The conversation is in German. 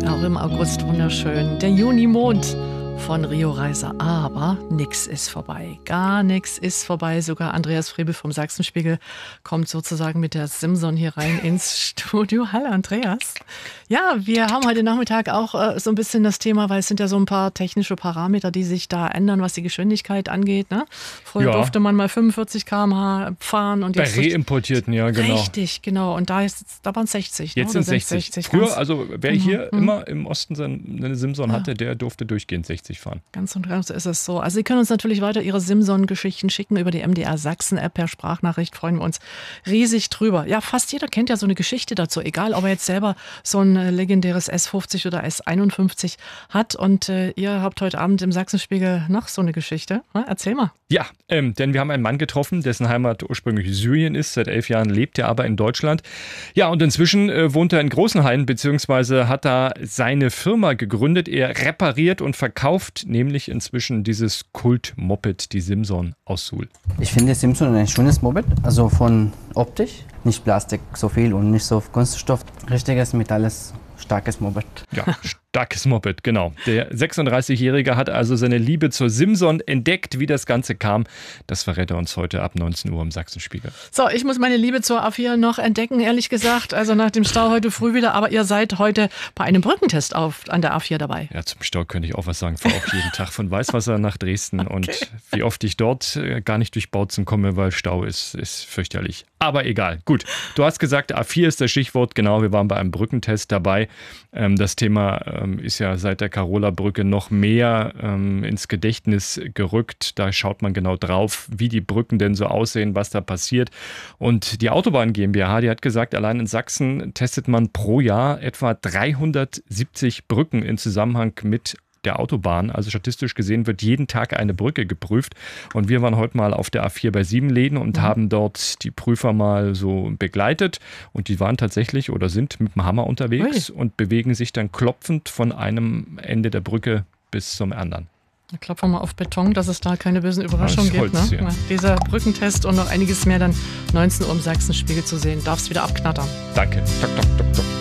Auch im August wunderschön. Der Junimond von Rio Reiser. Aber nix ist vorbei. Gar nichts ist vorbei. Sogar Andreas Frebel vom Sachsenspiegel kommt sozusagen mit der Simson hier rein ins Studio. Hallo Andreas. Ja, wir haben heute Nachmittag auch so ein bisschen das Thema, weil es sind ja so ein paar technische Parameter, die sich da ändern, was die Geschwindigkeit angeht. Ne? Früher durfte man mal 45 km/h fahren. Und jetzt bei Reimportierten, ja genau. Richtig, genau. Und da waren es 60. Jetzt ne? sind 60. Früher, also wer hier immer im Osten eine Simson hatte, der durfte durchgehend 60 fahren. Ganz und ganz ist es so. Also Sie können uns natürlich weiter Ihre Simson-Geschichten schicken über die MDR Sachsen-App per Sprachnachricht. Freuen wir uns riesig drüber. Ja, fast jeder kennt ja so eine Geschichte dazu. Egal, ob er jetzt selber so ein legendäres S50 oder S51 hat. Und ihr habt heute Abend im Sachsenspiegel noch so eine Geschichte. Erzähl mal. Ja, denn wir haben einen Mann getroffen, dessen Heimat ursprünglich Syrien ist. Seit 11 Jahren lebt er aber in Deutschland. Ja, und inzwischen wohnt er in Großenhain, beziehungsweise hat da seine Firma gegründet. Er repariert und verkauft nämlich inzwischen dieses Kult-Moped, die Simson aus Suhl. Ich finde Simson ein schönes Moped, also von optisch. Nicht Plastik so viel und nicht so Kunststoff. Richtiges, metalles, starkes Moped. Ja, starkes Moped, genau. Der 36-Jährige hat also seine Liebe zur Simson entdeckt. Wie das Ganze kam, das verrät er uns heute ab 19 Uhr im Sachsenspiegel. So, ich muss meine Liebe zur A4 noch entdecken, ehrlich gesagt. Also nach dem Stau heute früh wieder. Aber ihr seid heute bei einem Brückentest an der A4 dabei. Ja, zum Stau könnte ich auch was sagen. Ich fahre auch jeden Tag von Weißwasser nach Dresden. Okay. Und wie oft ich dort gar nicht durch Bautzen komme, weil Stau ist fürchterlich. Aber egal. Gut, du hast gesagt, A4 ist das Stichwort. Genau, wir waren bei einem Brückentest dabei. Das Thema ist ja seit der Carola-Brücke noch mehr ins Gedächtnis gerückt. Da schaut man genau drauf, wie die Brücken denn so aussehen, was da passiert. Und die Autobahn GmbH, die hat gesagt, allein in Sachsen testet man pro Jahr etwa 370 Brücken in Zusammenhang mit der Autobahn. Also statistisch gesehen wird jeden Tag eine Brücke geprüft. Und wir waren heute mal auf der A4 bei Siebenläden und haben dort die Prüfer mal so begleitet. Und die waren tatsächlich oder sind mit dem Hammer unterwegs und bewegen sich dann klopfend von einem Ende der Brücke bis zum anderen. Da klopfen wir mal auf Beton, dass es da keine bösen Überraschungen gibt. Holz, Ne? ja. Dieser Brückentest und noch einiges mehr dann 19 Uhr im Sachsenspiegel zu sehen. Darfst wieder abknattern. Danke. Tok, tok, tok, tok.